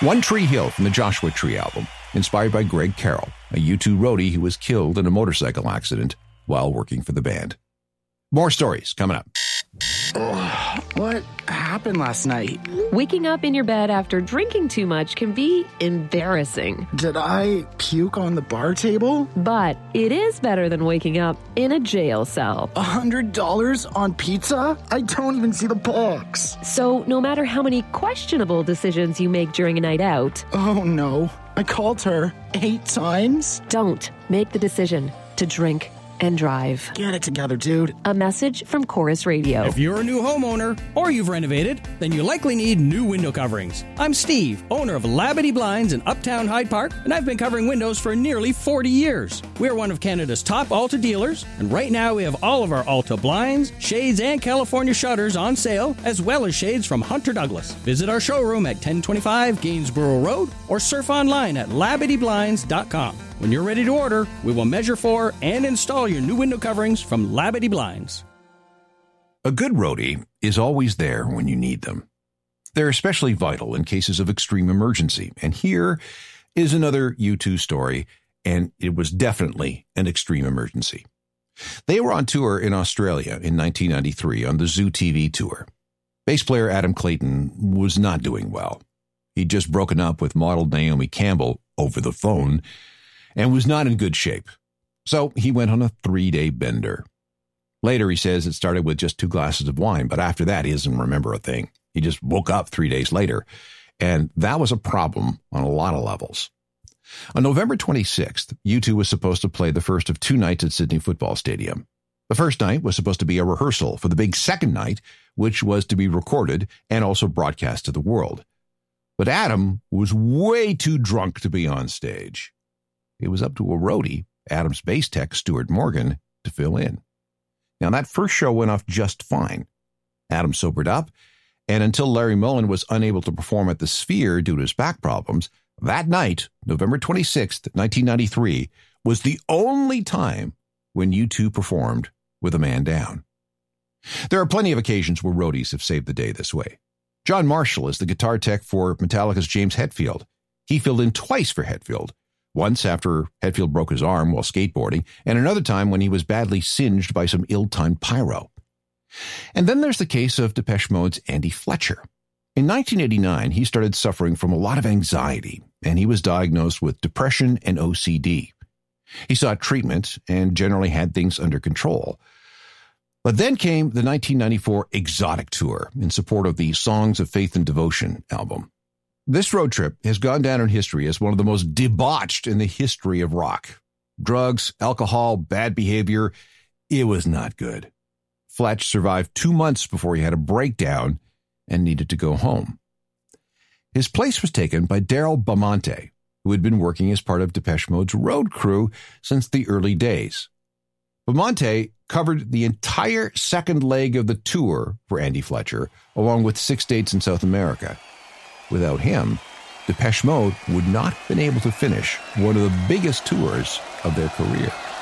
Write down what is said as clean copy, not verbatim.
One Tree Hill from the Joshua Tree album, inspired by Greg Carroll, a U2 roadie who was killed in a motorcycle accident while working for the band. More stories coming up. What happened last night? Waking up in your bed after drinking too much can be embarrassing. Did I puke on the bar table? But it is better than waking up in a jail cell. $100 on pizza? I don't even see the box. So no matter how many questionable decisions you make during a night out... Oh no, I called her 8 times? Don't make the decision to drink and drive. Get it together, dude. A message from Chorus Radio. If you're a new homeowner or you've renovated, then you likely need new window coverings. I'm Steve, owner of Labadee Blinds in Uptown Hyde Park, and I've been covering windows for nearly 40 years. We're one of Canada's top Alta dealers, and right now we have all of our Alta blinds, shades, and California shutters on sale, as well as shades from Hunter Douglas. Visit our showroom at 1025 Gainsborough Road or surf online at LabadeeBlinds.com. When you're ready to order, we will measure for and install your new window coverings from Labadee Blinds. A good roadie is always there when you need them. They're especially vital in cases of extreme emergency. And here is another U2 story, and it was definitely an extreme emergency. They were on tour in Australia in 1993 on the Zoo TV tour. Bass player Adam Clayton was not doing well. He'd just broken up with model Naomi Campbell over the phone and was not in good shape. So he went on a 3-day bender. Later, he says it started with just 2 glasses of wine, but after that, he doesn't remember a thing. He just woke up 3 days later, and that was a problem on a lot of levels. On November 26th, U2 was supposed to play the first of 2 nights at Sydney Football Stadium. The first night was supposed to be a rehearsal for the big second night, which was to be recorded and also broadcast to the world. But Adam was way too drunk to be on stage. It was up to a roadie, Adam's bass tech, Stuart Morgan, to fill in. Now, that first show went off just fine. Adam sobered up, and until Larry Mullen was unable to perform at the Sphere due to his back problems, that night, November 26th, 1993, was the only time when U2 performed with a man down. There are plenty of occasions where roadies have saved the day this way. John Marshall is the guitar tech for Metallica's James Hetfield. He filled in twice for Hetfield. Once after Hetfield broke his arm while skateboarding, and another time when he was badly singed by some ill-timed pyro. And then there's the case of Depeche Mode's Andy Fletcher. In 1989, he started suffering from a lot of anxiety, and he was diagnosed with depression and OCD. He sought treatment and generally had things under control. But then came the 1994 Exotic Tour in support of the Songs of Faith and Devotion album. This road trip has gone down in history as one of the most debauched in the history of rock. Drugs, alcohol, bad behavior. It was not good. Fletch survived 2 months before he had a breakdown and needed to go home. His place was taken by Daryl Bamonte, who had been working as part of Depeche Mode's road crew since the early days. Bamonte covered the entire second leg of the tour for Andy Fletcher, along with 6 dates in South America. Without him, Depeche Mode would not have been able to finish one of the biggest tours of their career.